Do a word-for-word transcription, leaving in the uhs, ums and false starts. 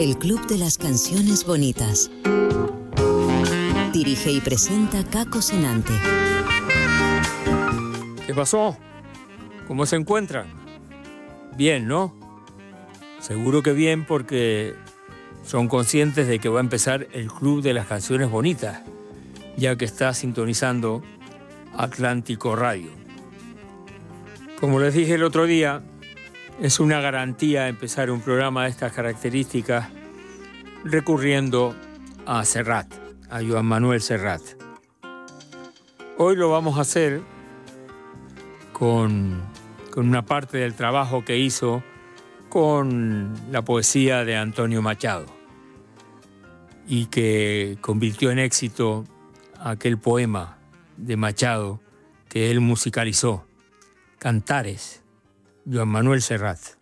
El Club de las Canciones Bonitas. Dirige y presenta Caco Senante. ¿Qué pasó? ¿Cómo se encuentran? Bien, ¿no? Seguro que bien, porque son conscientes de que va a empezar el Club de las Canciones Bonitas, ya que está sintonizando Atlántico Radio. Como les dije el otro día, es una garantía empezar un programa de estas características recurriendo a Serrat, a Joan Manuel Serrat. Hoy lo vamos a hacer con, con una parte del trabajo que hizo con la poesía de Antonio Machado y que convirtió en éxito aquel poema de Machado que él musicalizó, Cantares, Joan Manuel Serrat.